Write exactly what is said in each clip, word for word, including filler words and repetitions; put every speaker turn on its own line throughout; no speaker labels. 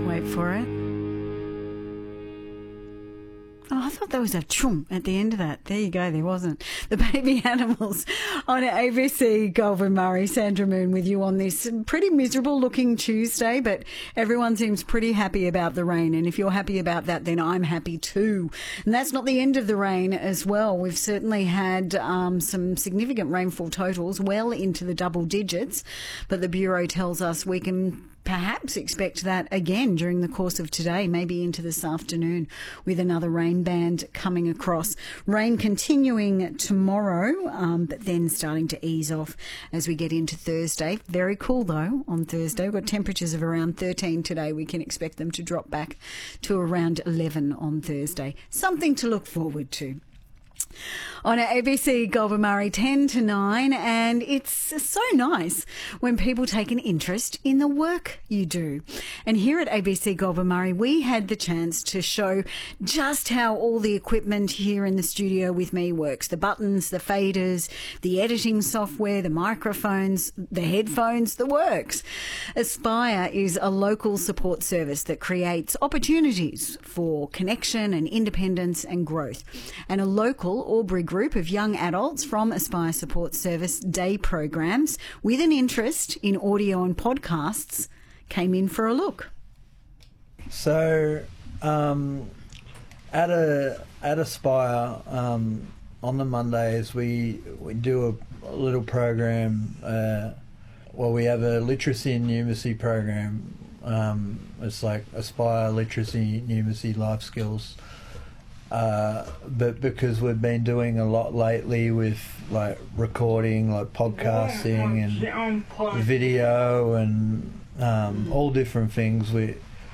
Wait for it. Oh, I thought there was a chung at the end of that. There you go, there wasn't. The Baby Animals on A B C. Goulburn Murray, Sandra Moon with you on this pretty miserable looking Tuesday, but everyone seems pretty happy about the rain. And if you're happy about that, then I'm happy too. And that's not the end of the rain as well. We've certainly had um, some significant rainfall totals well into the double digits, but the Bureau tells us we can perhaps expect that again during the course of today, maybe into this afternoon with another rain band coming across. Rain continuing tomorrow, um, but then starting to ease off as we get into Thursday. Very cool though on Thursday. We've got temperatures of around thirteen today. We can expect them to drop back to around eleven on Thursday. Something to look forward to. On A B C Goulburn Murray, ten to nine, and it's so nice when people take an interest in the work you do. And here at A B C Goulburn Murray, we had the chance to show just how all the equipment here in the studio with me works. The buttons, the faders, the editing software, the microphones, the headphones, the works. Aspire is a local support service that creates opportunities for connection and independence and growth. And a local Albury group of young adults from Aspire Support Service day programs with an interest in audio and podcasts came in for a look.
So um, at a at Aspire um, on the Mondays we we do a, a little program. Uh, well, we have a literacy and numeracy program. Um, it's like Aspire Literacy, Numeracy, Life Skills. Uh, but because we've been doing a lot lately with like recording, like podcasting and video and um, all different things, we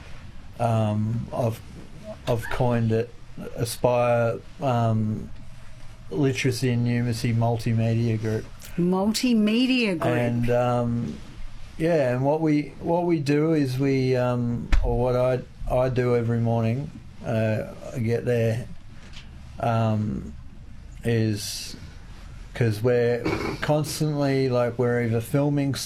um, I've I've coined it Aspire um, Literacy and Numeracy Multimedia Group.
Multimedia Group.
And um, yeah, and what we what we do is we um, or what I I do every morning. Uh, I get there um, is because we're constantly like we're either filming